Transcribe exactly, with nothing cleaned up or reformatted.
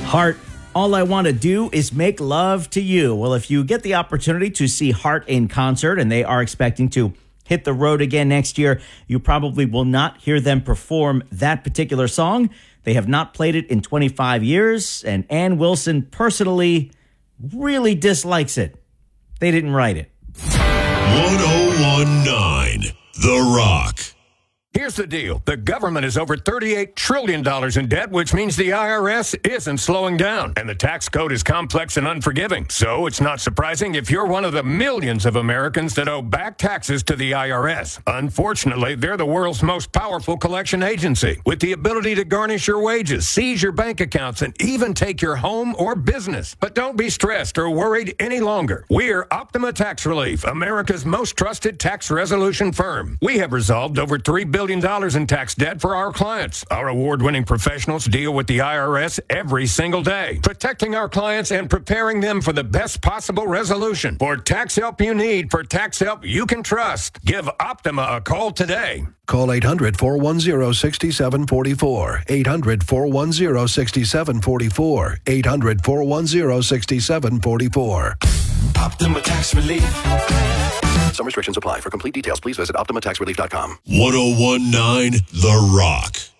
Heart, all I want to do is make love to you. Well, if you get the opportunity to see Heart in concert, and they are expecting to hit the road again next year, you probably will not hear them perform that particular song. They have not played it in twenty-five years, and Ann Wilson personally really dislikes it. They didn't write it. one oh one point nine The Rock. Here's the deal. The government is over thirty-eight trillion dollars in debt, which means the I R S isn't slowing down. And the tax code is complex and unforgiving. So it's not surprising if you're one of the millions of Americans that owe back taxes to the I R S. Unfortunately, they're the world's most powerful collection agency, with the ability to garnish your wages, seize your bank accounts, and even take your home or business. But don't be stressed or worried any longer. We're Optima Tax Relief, America's most trusted tax resolution firm. We have resolved over three billion dollars in tax debt for our clients. Our award-winning professionals deal with the I R S every single day, protecting our clients and preparing them for the best possible resolution. For tax help you need, for tax help you can trust, give Optima a call today. Call eight hundred, four one zero, six seven four four. eight hundred, four one zero, six seven four four. eight hundred, four one zero, six seven four four. Optima Tax Relief. Some restrictions apply. For complete details, please visit Optima Tax Relief dot com. one oh one point nine The Rock.